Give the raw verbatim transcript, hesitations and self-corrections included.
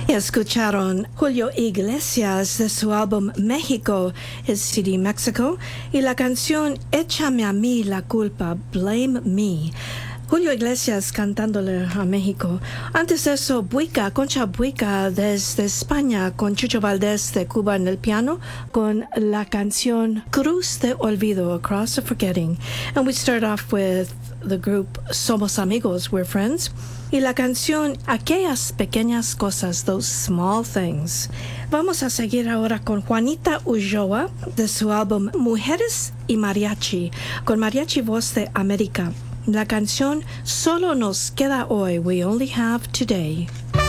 Escucharon Julio Iglesias de su álbum México, his C D Mexico, y la canción Échame a mí la culpa, Blame Me. Julio Iglesias cantándole a México. Antes de eso, Buica, Concha Buica desde España, con Chucho Valdés de Cuba en el piano, con la canción Cruz de Olvido, Across the Forgetting. And we start off with the group Somos Amigos, We're Friends, y la canción Aquellas Pequeñas Cosas, Those Small Things. Vamos a seguir ahora con Juanita Ulloa de su álbum Mujeres y Mariachi, con Mariachi Voz de América. La canción Solo Nos Queda Hoy, We Only Have Today.